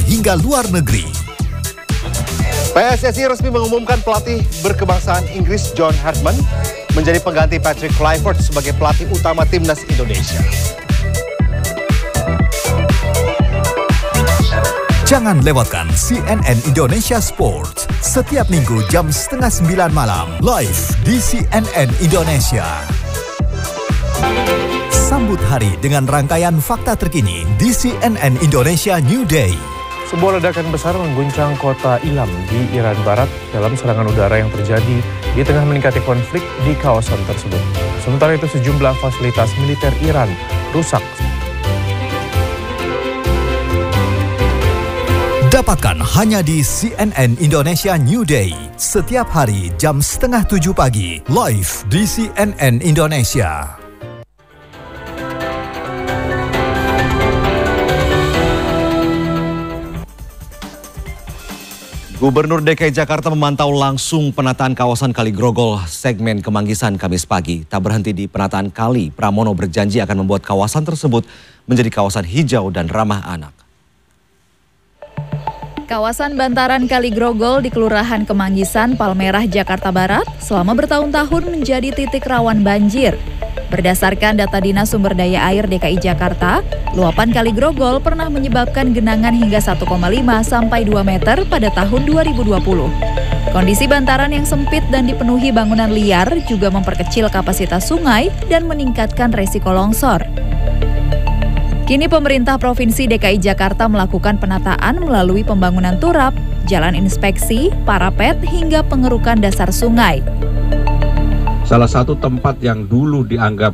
hingga luar negeri. PSSI resmi mengumumkan pelatih berkebangsaan Inggris John Hartman menjadi pengganti Patrick Kluivert sebagai pelatih utama timnas Indonesia. Jangan lewatkan CNN Indonesia Sports setiap minggu jam 8:30 malam live di CNN Indonesia. Sambut hari dengan rangkaian fakta terkini di CNN Indonesia New Day. Sebuah ledakan besar mengguncang kota Ilam di Iran Barat dalam serangan udara yang terjadi di tengah meningkatnya konflik di kawasan tersebut. Sementara itu sejumlah fasilitas militer Iran rusak. Dapatkan hanya di CNN Indonesia New Day setiap hari jam 6:30 pagi live di CNN Indonesia. Gubernur DKI Jakarta memantau langsung penataan kawasan Kali Grogol segmen Kemanggisan Kamis pagi. Tak berhenti di penataan kali, Pramono berjanji akan membuat kawasan tersebut menjadi kawasan hijau dan ramah anak. Kawasan bantaran Kali Grogol di Kelurahan Kemanggisan, Palmerah, Jakarta Barat selama bertahun-tahun menjadi titik rawan banjir. Berdasarkan data Dinas Sumber Daya Air DKI Jakarta, luapan Kali Grogol pernah menyebabkan genangan hingga 1,5 sampai 2 meter pada tahun 2020. Kondisi bantaran yang sempit dan dipenuhi bangunan liar juga memperkecil kapasitas sungai dan meningkatkan resiko longsor. Kini pemerintah Provinsi DKI Jakarta melakukan penataan melalui pembangunan turap, jalan inspeksi, parapet, hingga pengerukan dasar sungai. Salah satu tempat yang dulu dianggap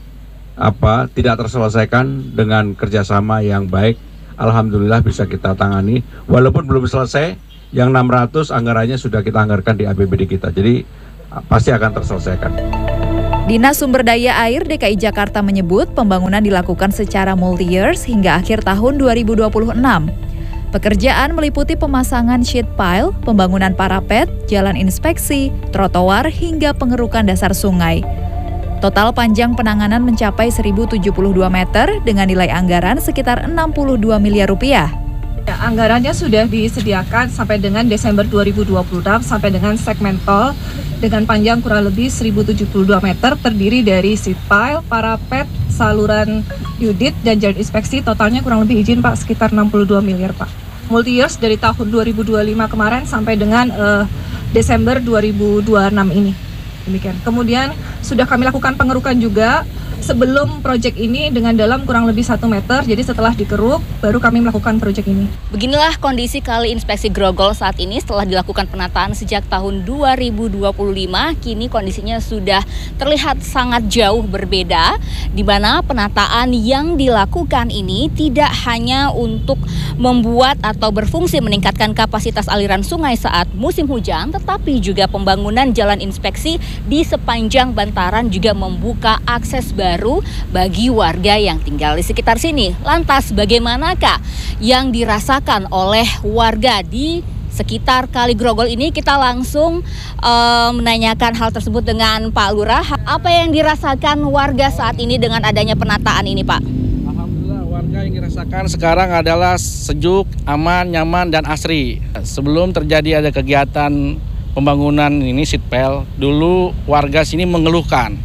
tidak terselesaikan dengan kerjasama yang baik, alhamdulillah bisa kita tangani. Walaupun belum selesai, yang 600 anggarannya sudah kita anggarkan di APBD kita, jadi pasti akan terselesaikan. Dinas Sumber Daya Air DKI Jakarta menyebut pembangunan dilakukan secara multi-years hingga akhir tahun 2026. Pekerjaan meliputi pemasangan sheet pile, pembangunan parapet, jalan inspeksi, trotoar, hingga pengerukan dasar sungai. Total panjang penanganan mencapai 1.072 meter dengan nilai anggaran sekitar 62 miliar rupiah. Anggarannya sudah disediakan sampai dengan Desember 2026 sampai dengan segmen tol dengan panjang kurang lebih 1.072 meter terdiri dari sheet pile, parapet, saluran unit dan jalan inspeksi. Totalnya kurang lebih izin Pak sekitar 62 miliar Pak. Multi-years dari tahun 2025 kemarin sampai dengan Desember 2026 ini. Demikian. Kemudian sudah kami lakukan pengerukan juga sebelum proyek ini dengan dalam kurang lebih 1 meter. Jadi setelah dikeruk baru kami melakukan proyek ini. Beginilah kondisi Kali Inspeksi Grogol saat ini setelah dilakukan penataan sejak tahun 2025. Kini kondisinya sudah terlihat sangat jauh berbeda, di mana penataan yang dilakukan ini tidak hanya untuk membuat atau berfungsi meningkatkan kapasitas aliran sungai saat musim hujan, tetapi juga pembangunan jalan inspeksi di sepanjang bantaran juga membuka akses baru bagi warga yang tinggal di sekitar sini. Lantas bagaimanakah yang dirasakan oleh warga di sekitar Kali Grogol ini? Kita langsung menanyakan hal tersebut dengan Pak Lurah. Apa yang dirasakan warga saat ini dengan adanya penataan ini, Pak? Alhamdulillah, warga yang dirasakan sekarang adalah sejuk, aman, nyaman, dan asri. Sebelum terjadi ada kegiatan pembangunan ini sitpel, dulu warga sini mengeluhkan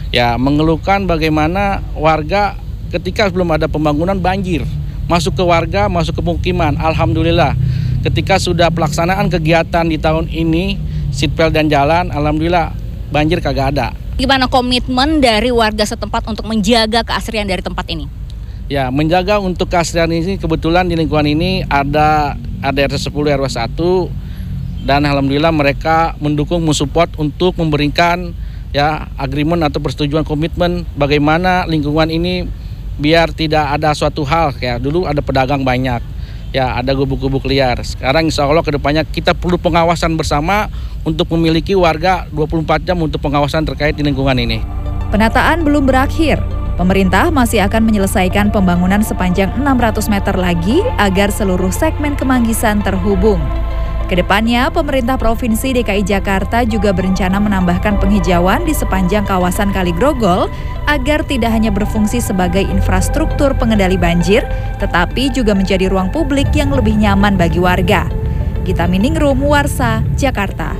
bagaimana warga ketika belum ada pembangunan banjir, masuk ke warga, masuk ke pemukiman. Alhamdulillah, ketika sudah pelaksanaan kegiatan di tahun ini, sitpel dan jalan, alhamdulillah banjir kagak ada. Gimana komitmen dari warga setempat untuk menjaga keasrian dari tempat ini? Ya, menjaga untuk keasrian ini, kebetulan di lingkungan ini ada RT 10 RW 1, dan alhamdulillah mereka mendukung, mensupport untuk memberikan agreement atau persetujuan komitmen bagaimana lingkungan ini biar tidak ada suatu hal kayak dulu ada pedagang banyak, ada gubuk-gubuk liar. Sekarang insya Allah kedepannya kita perlu pengawasan bersama untuk memiliki warga 24 jam untuk pengawasan terkait di lingkungan ini. Penataan belum berakhir. Pemerintah masih akan menyelesaikan pembangunan sepanjang 600 meter lagi agar seluruh segmen Kemanggisan terhubung. Kedepannya, pemerintah Provinsi DKI Jakarta juga berencana menambahkan penghijauan di sepanjang kawasan Kali Grogol agar tidak hanya berfungsi sebagai infrastruktur pengendali banjir, tetapi juga menjadi ruang publik yang lebih nyaman bagi warga. Gita Miningrum, Warsa, Jakarta.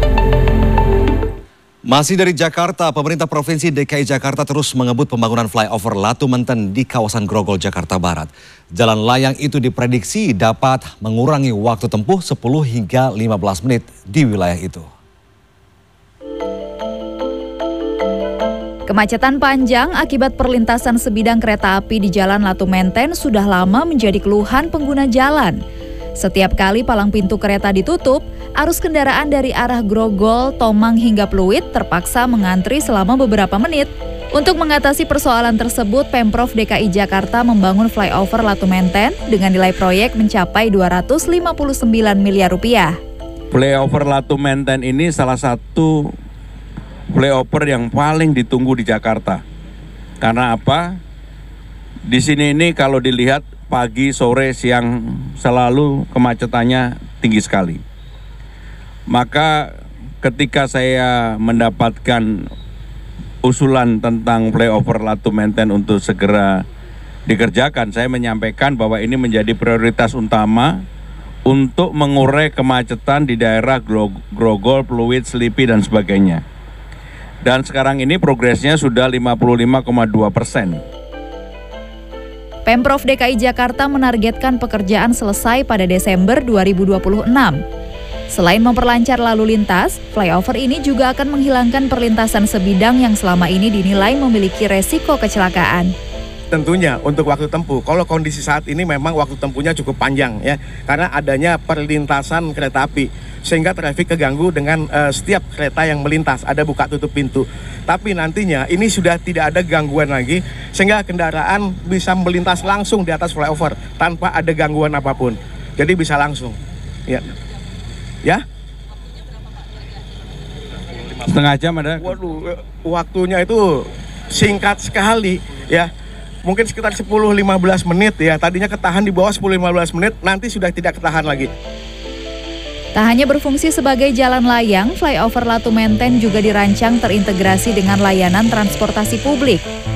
Masih dari Jakarta, pemerintah Provinsi DKI Jakarta terus mengebut pembangunan flyover Latu Menten di kawasan Grogol, Jakarta Barat. Jalan layang itu diprediksi dapat mengurangi waktu tempuh 10 hingga 15 menit di wilayah itu. Kemacetan panjang akibat perlintasan sebidang kereta api di Jalan Latu Menten sudah lama menjadi keluhan pengguna jalan. Setiap kali palang pintu kereta ditutup, arus kendaraan dari arah Grogol, Tomang hingga Pluit terpaksa mengantri selama beberapa menit. Untuk mengatasi persoalan tersebut, Pemprov DKI Jakarta membangun flyover Latu Menten dengan nilai proyek mencapai 259 miliar rupiah. Flyover Latu Menten ini salah satu flyover yang paling ditunggu di Jakarta. Karena apa? Di sini ini kalau dilihat pagi, sore, siang selalu kemacetannya tinggi sekali. Maka ketika saya mendapatkan usulan tentang flyover Latu Menten untuk segera dikerjakan, saya menyampaikan bahwa ini menjadi prioritas utama untuk mengurai kemacetan di daerah Grogol, Pluit, Selipi, dan sebagainya. Dan sekarang ini progresnya sudah 55,2%. Pemprov DKI Jakarta menargetkan pekerjaan selesai pada Desember 2026. Selain memperlancar lalu lintas, flyover ini juga akan menghilangkan perlintasan sebidang yang selama ini dinilai memiliki resiko kecelakaan. Tentunya untuk waktu tempuh, kalau kondisi saat ini memang waktu tempuhnya cukup panjang ya, karena adanya perlintasan kereta api, sehingga trafik keganggu dengan setiap kereta yang melintas, ada buka tutup pintu. Tapi nantinya ini sudah tidak ada gangguan lagi, sehingga kendaraan bisa melintas langsung di atas flyover tanpa ada gangguan apapun. Jadi bisa langsung. Ya? Setengah jam ada? Waduh, waktunya itu singkat sekali ya. Mungkin sekitar 10-15 menit ya. Tadinya ketahan di bawah 10-15 menit, nanti sudah tidak ketahan lagi. Tak hanya berfungsi sebagai jalan layang, flyover Latu Menten juga dirancang terintegrasi dengan layanan transportasi publik.